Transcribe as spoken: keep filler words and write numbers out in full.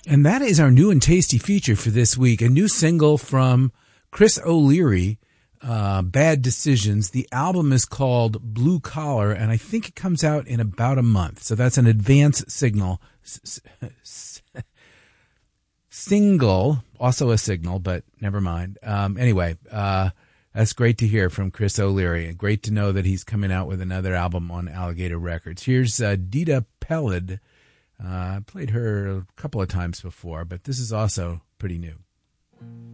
And that is our new and tasty feature for this week. A new single from Chris O'Leary, uh, Bad Decisions. The album is called Blue Collar, and I think it comes out in about a month. So that's an advance signal. S- s- single, also a signal, but never mind. Um, anyway, uh, that's great to hear from Chris O'Leary. And great to know that he's coming out with another album on Alligator Records. Here's uh, Dita Peled. Uh, I played her a couple of times before, but this is also pretty new.